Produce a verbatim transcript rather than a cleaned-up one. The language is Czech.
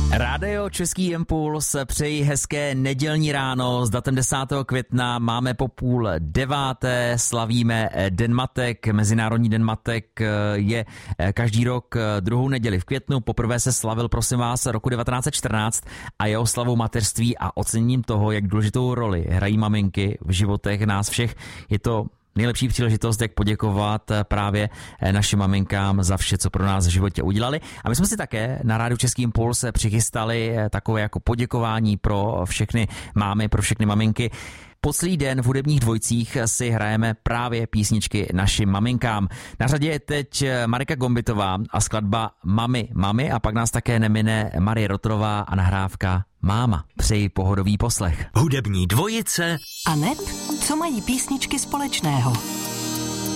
Rádio Český impuls, přeji hezké nedělní ráno s datem desátého května, máme po půl deváté, slavíme Den matek. Mezinárodní Den matek je každý rok druhou neděli v květnu, poprvé se slavil, prosím vás, roku devatenáct set čtrnáct a je oslavou mateřství a oceněním toho, jak důležitou roli hrají maminky v životech nás všech. Je to nejlepší příležitost, jak poděkovat právě našim maminkám za vše, co pro nás v životě udělali. A my jsme si také na Rádiu Český impuls přichystali takové jako poděkování pro všechny mámy, pro všechny maminky. Po celý den v hudebních dvojcích si hrajeme právě písničky našim maminkám. Na řadě je teď Marika Gombitová a skladba Mami, mami a pak nás také nemine Marie Rotrová a nahrávka Máma. Přeji pohodový poslech. Hudební dvojice a net, co mají písničky společného.